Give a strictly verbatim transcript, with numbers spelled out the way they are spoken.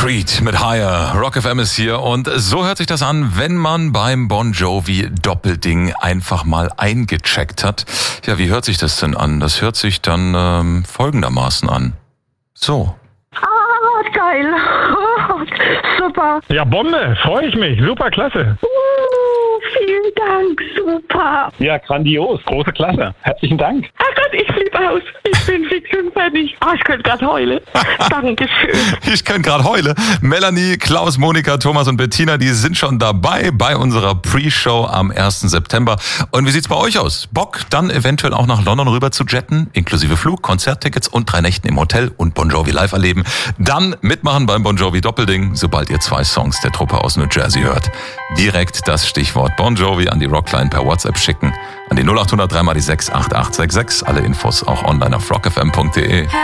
Creed mit Higher. Rock F M ist hier und so hört sich das an, wenn man beim Bon Jovi Doppelding einfach mal eingecheckt hat. Ja, wie hört sich das denn an? Das hört sich dann ähm, folgendermaßen an. So. Ah, geil. Super. Ja, Bombe. Freue ich mich. Super, klasse. Uh, vielen Dank. Super. Ja, grandios. Große Klasse. Herzlichen Dank. Ach Gott, ich flippe aus. Ich bin fix und fertig. Ah, ich könnte gerade heulen. Dankeschön. Ich könnte gerade heulen. Melanie, Klaus, Monika, Thomas und Bettina, die sind schon dabei bei unserer Pre-Show am ersten September. Und wie sieht's bei euch aus? Bock, dann eventuell auch nach London rüber zu jetten, inklusive Flug, Konzerttickets und drei Nächten im Hotel und Bon Jovi live erleben. Dann mitmachen beim Bon Jovi Doppelding, sobald ihr zwei Songs der Truppe aus New Jersey hört. Direkt das Stichwort Bon Jovi an die Rockline per WhatsApp schicken. An die null acht null null drei mal die sechs acht acht sechs sechs. Alle Infos auch online auf rock f m punkt d e.